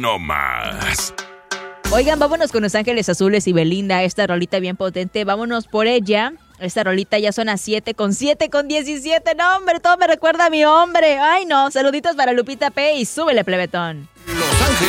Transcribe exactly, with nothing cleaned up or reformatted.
no más. Oigan, vámonos con Los Ángeles Azules y Belinda, esta rolita bien potente, vámonos por ella. Esta rolita ya son a siete con siete con diecisiete, no hombre, todo me recuerda a mi hombre. Ay no, saluditos para Lupita P y súbele, plebetón.